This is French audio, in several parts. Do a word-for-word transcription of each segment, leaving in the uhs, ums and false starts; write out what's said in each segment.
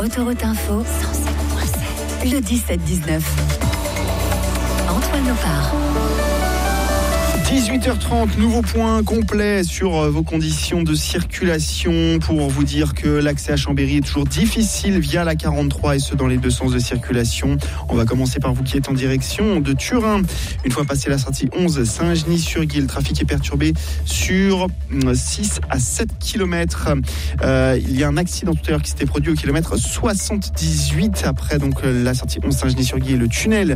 Autoroute Info, cent sept virgule sept. Le dix-sept dix-neuf. Antoine Lopard. dix-huit heures trente, nouveau point complet sur vos conditions de circulation pour vous dire que l'accès à Chambéry est toujours difficile via la quarante-trois et ce dans les deux sens de circulation. On va commencer par vous qui êtes en direction de Turin. Une fois passé la sortie onze, Saint-Genis-sur-Guiers, le trafic est perturbé sur six à sept kilomètres. Euh, il y a un accident tout à l'heure qui s'était produit au kilomètre soixante-dix-huit après donc la sortie onze Saint-Genis-sur-Guiers, le tunnel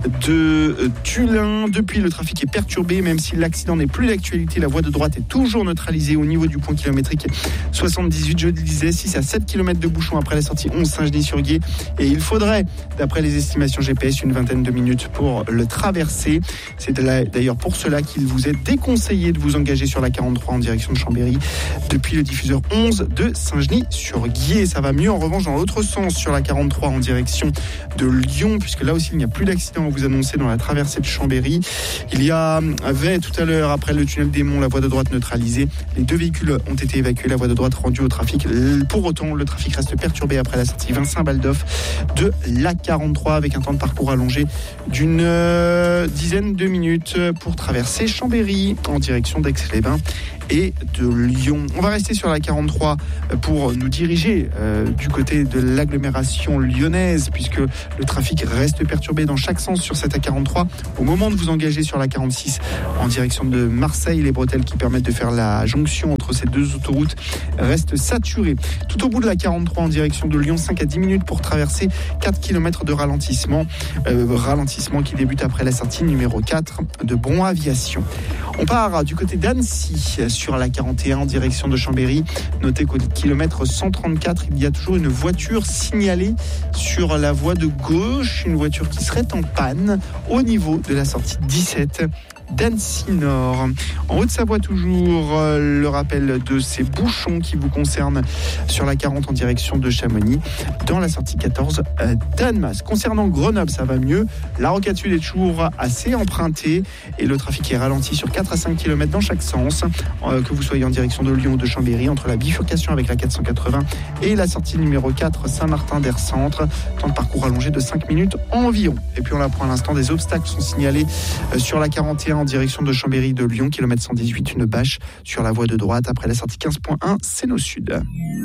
de Tullin. Depuis, le trafic est perturbé, même si l'accident n'est plus d'actualité, la voie de droite est toujours neutralisée au niveau du point kilométrique soixante-dix-huit. Je le disais, six à sept kilomètres de bouchon après la sortie onze Saint-Genis-sur-Guiers. Et il faudrait, d'après les estimations G P S, une vingtaine de minutes pour le traverser. C'est d'ailleurs pour cela qu'il vous est déconseillé de vous engager sur la quarante-trois en direction de Chambéry depuis le diffuseur onze de Saint-Genis-sur-Guiers. Ça va mieux en revanche dans l'autre sens sur la quarante-trois en direction de Lyon, puisque là aussi il n'y a plus d'accident à vous annoncer dans la traversée de Chambéry. Il y a avait tout à l'heure, après le tunnel des Monts, la voie de droite neutralisée. Les deux véhicules ont été évacués, la voie de droite rendue au trafic. Pour autant, le trafic reste perturbé après la sortie Vincent-Baldoff de la quarante-trois avec un temps de parcours allongé d'une euh, dizaine de minutes pour traverser Chambéry en direction d'Aix-les-Bains et de Lyon. On va rester sur la quarante-trois pour nous diriger euh, du côté de l'agglomération lyonnaise, puisque le trafic reste perturbé dans chaque sens sur cette A quarante-trois. Au moment de vous engager sur la quarante-six en direction de Marseille, les bretelles qui permettent de faire la jonction entre ces deux autoroutes restent saturées. Tout au bout de la quarante-trois en direction de Lyon, cinq à dix minutes pour traverser quatre kilomètres de ralentissement. Euh, ralentissement qui débute après la sortie numéro quatre de Bron Aviation. On part du côté d'Annecy sur la quarante et un en direction de Chambéry. Notez qu'au kilomètre cent trente-quatre, il y a toujours une voiture signalée sur la voie de gauche, une voiture qui serait en panne au niveau de la sortie dix-sept d'Annecy Nord. En Haute-Savoie toujours, euh, le rappel de ces bouchons qui vous concernent sur la quarante en direction de Chamonix dans la sortie quatorze euh, d'Annemasse. Concernant Grenoble, ça va mieux. La rocade sud est toujours assez empruntée et le trafic est ralenti sur quatre à cinq kilomètres dans chaque sens, euh, que vous soyez en direction de Lyon ou de Chambéry, entre la bifurcation avec la quatre cent quatre-vingts et la sortie numéro quatre Saint-Martin-d'Air Centre. Temps de parcours allongé de cinq minutes environ. Et puis on a pour l'instant des obstacles sont signalés euh, sur la quarante et un en direction de Chambéry de Lyon, kilomètre cent dix-huit, une bâche sur la voie de droite après la sortie quinze point un, Séno Sud.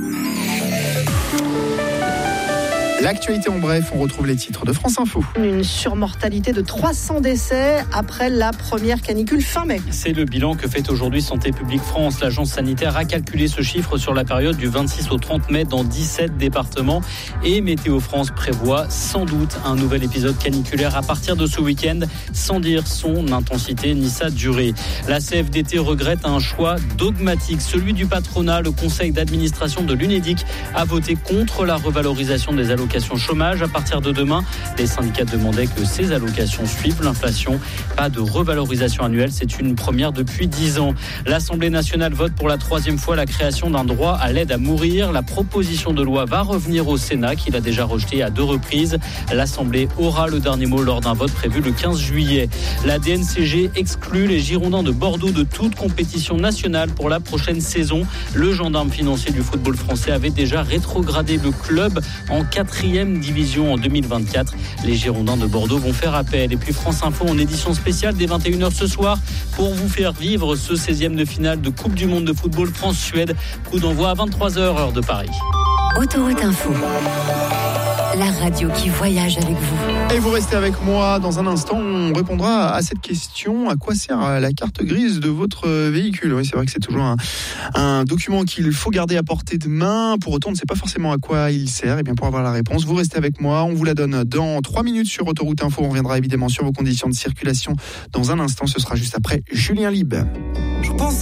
L'actualité en bref, on retrouve les titres de France Info. Une surmortalité de trois cents décès après la première canicule fin mai. C'est le bilan que fait aujourd'hui Santé publique France. L'agence sanitaire a calculé ce chiffre sur la période du vingt-six au trente mai dans dix-sept départements. Et Météo France prévoit sans doute un nouvel épisode caniculaire à partir de ce week-end, sans dire son intensité ni sa durée. La C F D T regrette un choix dogmatique, celui du patronat. Le conseil d'administration de l'Unédic a voté contre la revalorisation des allocations chômage. À partir de demain, les syndicats demandaient que ces allocations suivent l'inflation. Pas de revalorisation annuelle, c'est une première depuis dix ans. L'Assemblée nationale vote pour la troisième fois la création d'un droit à l'aide à mourir. La proposition de loi va revenir au Sénat, qui l'a déjà rejetée à deux reprises. L'Assemblée aura le dernier mot lors d'un vote prévu le quinze juillet. La D N C G exclut les Girondins de Bordeaux de toute compétition nationale pour la prochaine saison. Le gendarme financier du football français avait déjà rétrogradé le club en quatrième division en deux mille vingt-quatre. Les Girondins de Bordeaux vont faire appel. Et puis France Info en édition spéciale dès vingt et une heures ce soir pour vous faire vivre ce seizième de finale de Coupe du Monde de football France-Suède. Coup d'envoi à vingt-trois heures heure de Paris. Autoroute Info, la radio qui voyage avec vous. Et vous restez avec moi. Dans un instant, on répondra à cette question. À quoi sert la carte grise de votre véhicule ? Oui, c'est vrai que c'est toujours un, un document qu'il faut garder à portée de main. Pour autant, on ne sait pas forcément à quoi il sert. Et bien, pour avoir la réponse, vous restez avec moi. On vous la donne dans trois minutes sur Autoroute Info. On reviendra évidemment sur vos conditions de circulation dans un instant. Ce sera juste après Julien Lieb. Je pense